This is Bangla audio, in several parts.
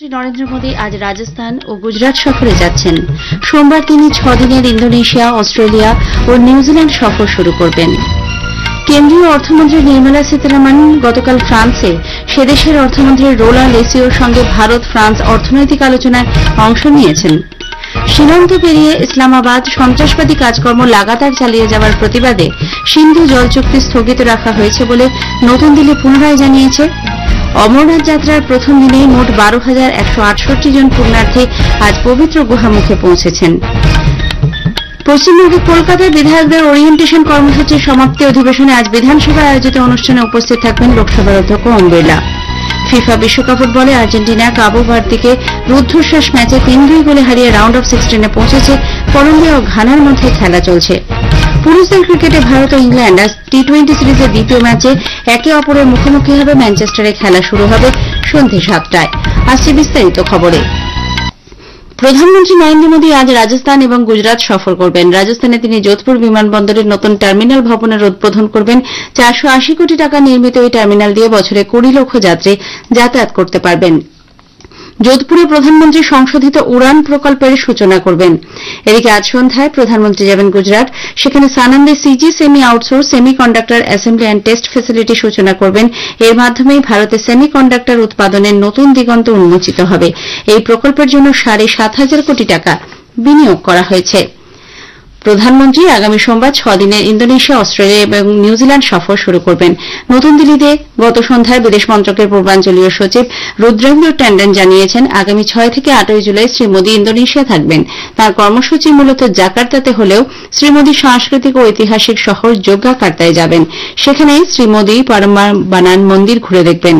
নরেন্দ্র মোদী আজ রাজস্থান ও গুজরাট সফরে যাচ্ছেন। সোমবার তিনি 6 দিনের ইন্দোনেশিয়া, অস্ট্রেলিয়া ও নিউজিল্যান্ড সফর শুরু করবেন। কেন্দ্রীয় অর্থমন্ত্রী নির্মলা সীতারামন গতকাল ফ্রান্সে সেদেশের অর্থমন্ত্রী রোলান লেসিওর সঙ্গে ভারত ফ্রান্স অর্থনৈতিক আলোচনায় অংশ নিয়েছেন। সীমান্ত পেরিয়ে ইসলামাবাদ সন্ত্রাসবাদী কাজকর্ম লাগাতার চালিয়ে যাওয়ার প্রতিবাদে সিন্ধু জল চুক্তি স্থগিত রাখা হয়েছে বলে নতুন দিল্লি পুনরায় জানিয়েছে। অমরনাথ যাত্রার প্রথম দিনেই মোট 12,168 জন পুণ্যার্থী আজ পবিত্র গুহামুখে পৌঁছেছেন। পশ্চিমবঙ্গে কলকাতায় বিধায়কদের ওরিয়েন্টেশন কর্মসূচির সমাপ্তি অধিবেশনে আজ বিধানসভায় আয়োজিত অনুষ্ঠানে উপস্থিত থাকবেন লোকসভার অধ্যক্ষ ওম বিড়লা। ফিফা বিশ্বকাপ ফুটবলে আর্জেন্টিনা কাবো ভার্দিকে রুদ্ধশ্বাস ম্যাচে 3-2 গোলে হারিয়ে রাউন্ড অফ 16-এ পৌঁছেছে। কলম্বিয়া ও ঘানার মধ্যে খেলা চলছে। পুরুষদের ক্রিকেটে ভারত ও ইংল্যান্ড আজ টি-20 সিরিজের দ্বিতীয় ম্যাচে একে অপরের মুখোমুখি হবে। ম্যানচেস্টারে খেলা শুরু হবে সন্ধ্যে 7টায়। আসছে বিস্তারিত খবরে। প্রধানমন্ত্রী নরেন্দ্র মোদী আজ রাজস্থান এবং গুজরাট সফর করবেন। রাজস্থানে তিনি যোধপুর বিমানবন্দরের নতুন টার্মিনাল ভবনের উদ্বোধন করবেন। 480 কোটি টাকা নির্মিত এই টার্মিনাল দিয়ে বছরে 20 লক্ষ যাত্রী যাতায়াত করতে পারবেন। যোধপুরে প্রধানমন্ত্রী সংশোধিত উড়ান প্রকল্পের সূচনা করবেন। এদিকে আজ সন্ধ্যায় প্রধানমন্ত্রী যাবেন গুজরাট। সেখানে সানন্দে CG semi outsource semi conductor assembly and test facility সূচনা করবেন। এর মাধ্যমেই ভারতে সেমি কন্ডাক্টর উৎপাদনের নতুন দিগন্ত উন্মোচিত হবে। এই প্রকল্পের জন্য 7,500 কোটি টাকা বিনিয়োগ করা হয়েছে। প্রধানমন্ত্রী আগামী সোমবার 6 দিনের ইন্দোনেশিয়া, অস্ট্রেলিয়া এবং নিউজিল্যান্ড সফর শুরু করবেন। নতুন দিল্লিতে গত সন্ধ্যায় বিদেশ মন্ত্রকের পূর্বাঞ্চলীয় সচিব রুদ্রেন্দ্র ট্যান্ডন জানিয়েছেন, আগামী 6 থেকে 8 জুলাই শ্রী মোদী ইন্দোনেশিয়া থাকবেন। তাঁর কর্মসূচি মূলত জাকার্তাতে হলেও শ্রী মোদী সাংস্কৃতিক ও ঐতিহাসিক শহর যোগ্যাকার্তায় যাবেন। সেখানে শ্রী মোদী পারম্বানান মন্দির ঘুরে দেখবেন।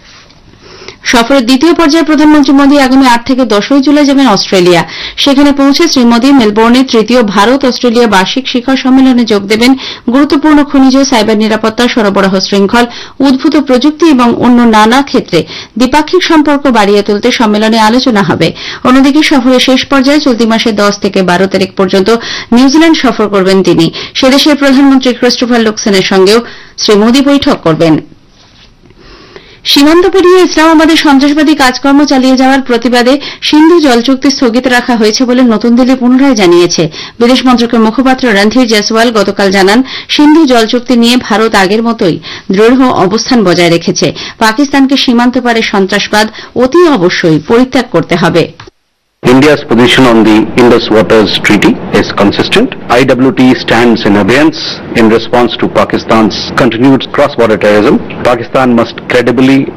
সফরের দ্বিতীয় পর্যায়ে প্রধানমন্ত্রী মোদী আগামী 8 থেকে 10 জুলাই যাবেন অস্ট্রেলিয়া। সেখানে পৌঁছে শ্রী মোদী মেলবোর্নে তৃতীয় ভারত অস্ট্রেলিয়া বার্ষিক শিখর সম্মেলনে যোগ দেবেন। গুরুত্বপূর্ণ খনিজ, সাইবার নিরাপত্তা, সরবরাহ শৃঙ্খল, উদ্ভূত প্রযুক্তি এবং অন্য নানা ক্ষেত্রে দ্বিপাক্ষিক সম্পর্ক বাড়িয়ে তুলতে সম্মেলনে আলোচনা হবে। অন্যদিকে সফরের শেষ পর্যায়ে চলতি মাসের 10 থেকে 12 তারিখ পর্যন্ত নিউজিল্যান্ড সফর করবেন তিনি। সেদেশের প্রধানমন্ত্রী ক্রিস্টোফার লুকসেনের সঙ্গেও শ্রী মোদী বৈঠক করবেন। সীমান্ত পেরিয়ে ইসলামাবাদে সন্ত্রাসবাদী কাজকর্ম চালিয়ে যাওয়ার প্রতিবাদে সিন্ধু জল চুক্তি স্থগিত রাখা হয়েছে বলে নতুন দিল্লি পুনরায় জানিয়েছে। বিদেশ মন্ত্রকের মুখপাত্র রণধীর জয়সওয়াল গতকাল জানান, সিন্ধু জল চুক্তি নিয়ে ভারত আগের মতোই দৃঢ় অবস্থান বজায় রেখেছে। পাকিস্তানকে সীমান্ত পারে সন্ত্রাসবাদ অতি অবশ্যই পরিত্যাগ করতে হবে। India's position on the Indus Waters Treaty is consistent. IWT stands in abeyance in response to Pakistan's continued cross-border terrorism. Pakistan must credibly